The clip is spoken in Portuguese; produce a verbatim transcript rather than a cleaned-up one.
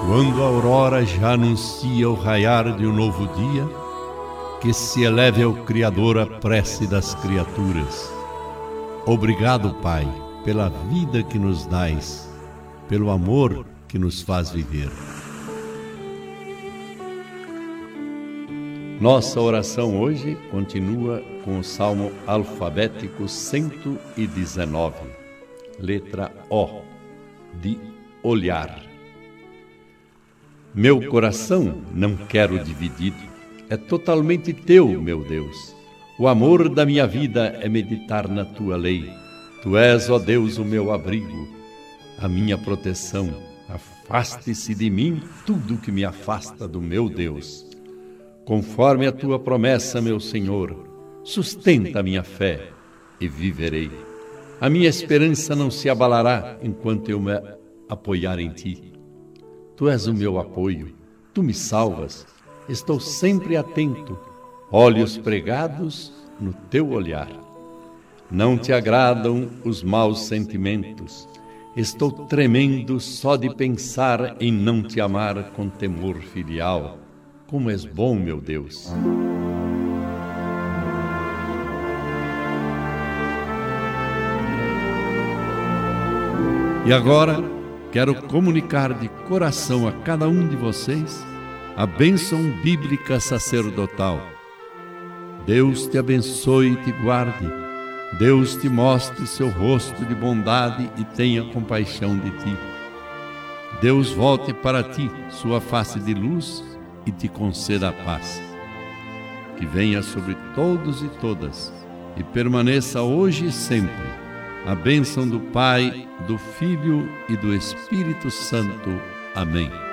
Quando a aurora já anuncia o raiar de um novo dia, que se eleve ao Criador a prece das criaturas. Obrigado, Pai, pela vida que nos dais, pelo amor que nos faz viver. Nossa oração hoje continua com o Salmo alfabético cento e dezenove, letra O, de olhar. Meu coração não quero dividido, é totalmente teu, meu Deus. O amor da minha vida é meditar na tua lei. Tu és, ó Deus, o meu abrigo, a minha proteção. Afaste-se de mim tudo que me afasta do meu Deus. Conforme a tua promessa, meu Senhor, sustenta a minha fé e viverei. A minha esperança não se abalará enquanto eu me apoiar em ti. Tu és o meu apoio, tu me salvas, estou sempre atento, olhos pregados no teu olhar. Não te agradam os maus sentimentos, estou tremendo só de pensar em não te amar com temor filial. Como és bom, meu Deus! E agora, quero comunicar de coração a cada um de vocês a bênção bíblica sacerdotal. Deus te abençoe e te guarde. Deus te mostre seu rosto de bondade e tenha compaixão de ti. Deus volte para ti sua face de luz e te conceda a paz. Que venha sobre todos e todas e permaneça hoje e sempre a bênção do Pai, do Filho e do Espírito Santo. Amém.